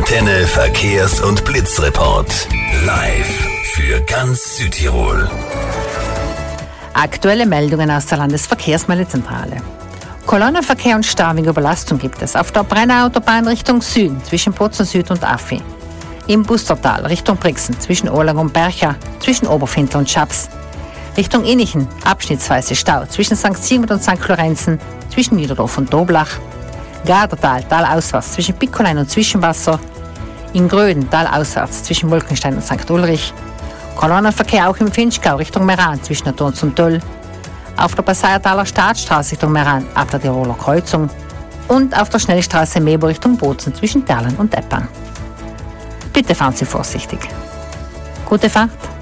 Antenne Verkehrs- und Blitzreport. Live für ganz Südtirol. Aktuelle Meldungen aus der Landesverkehrsmeldezentrale. Kolonnenverkehr und Stau wegen Überlastung gibt es auf der Brenner-Autobahn Richtung Süden zwischen Bozen Süd und Affi. Im Bustertal Richtung Brixen zwischen Ohrlang und Bercha, zwischen Oberfintel und Schaps. Richtung Innichen abschnittsweise Stau zwischen St. Sigmund und St. Lorenzen, zwischen Niederdorf und Doblach. Gardertal talauswärts zwischen Piccolein und Zwischenwasser. In Gröden talauswärts zwischen Wolkenstein und St. Ulrich. Kolonnenverkehr auch im Finchgau Richtung Meran zwischen der Turns und Töll. Auf der Passaiertaler Staatsstraße Richtung Meran ab der Tiroler Kreuzung. Und auf der Schnellstraße Mebo Richtung Bozen zwischen Terlen und Eppern. Bitte fahren Sie vorsichtig. Gute Fahrt!